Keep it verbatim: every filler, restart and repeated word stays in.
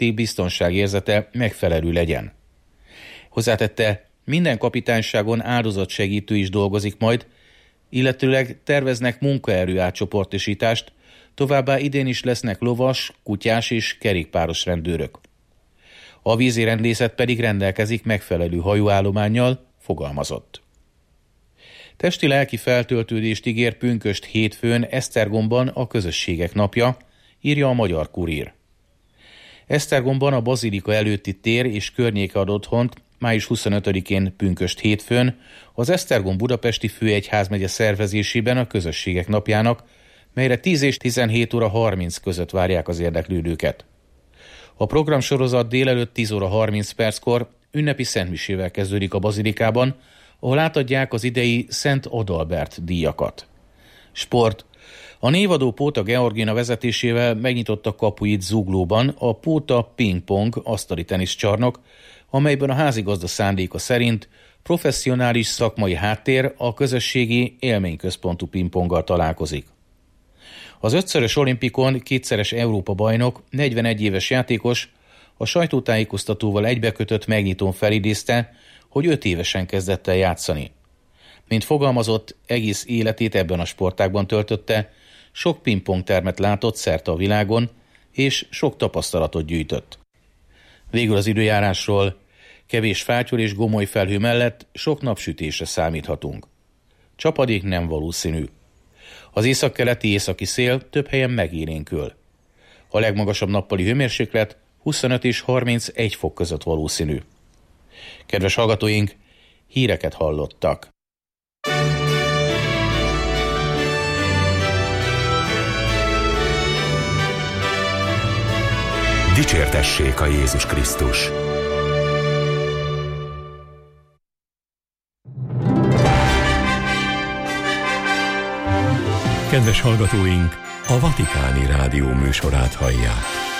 közötti biztonságérzete megfelelő legyen. Hozzátette, minden kapitányságon áldozatsegítő is dolgozik majd, illetőleg terveznek munkaerő átcsoportosítást, továbbá idén is lesznek lovas, kutyás és kerékpáros rendőrök. A vízirendészet pedig rendelkezik megfelelő hajóállománnyal, fogalmazott. Testi-lelki feltöltődést ígér pünkösd hétfőn Esztergomban a Közösségek napja, írja a Magyar Kurír. Esztergomban a Bazilika előtti tér és környéke ad otthont május huszonötödikén pünkösd hétfőn az Esztergom-Budapesti Főegyházmegye szervezésében a Közösségek napjának, melyre tíz és tizenhét óra harminc között várják az érdeklődőket. A programsorozat délelőtt tíz óra harminc perckor ünnepi szentmisével kezdődik a Bazilikában, ahol átadják az idei Szent Adalbert díjakat. Sport. A névadó Póta Georgina vezetésével megnyitotta kapuit Zuglóban a Póta Ping-pong asztali teniszcsarnok, amelyben a házigazda szándéka szerint professzionális szakmai háttér a közösségi élményközpontú pingponggal találkozik. Az ötszörös olimpikon kétszeres Európa-bajnok, negyvenegy éves játékos a sajtótájékoztatóval egybekötött megnyitón felidézte, hogy öt évesen kezdett el játszani. Mint fogalmazott, egész életét ebben a sportágban töltötte, sok pingpongtermet látott szerte a világon, és sok tapasztalatot gyűjtött. Végül az időjárásról: kevés fátyol és gomoly felhő mellett sok napsütésre számíthatunk. Csapadék nem valószínű. Az északkeleti északi szél több helyen megélénkül. A legmagasabb nappali hőmérséklet huszonöt és harmincegy fok között valószínű. Kedves hallgatóink, híreket hallottak. Dicsértessék a Jézus Krisztus! Kedves hallgatóink, a Vatikáni Rádió műsorát hallják.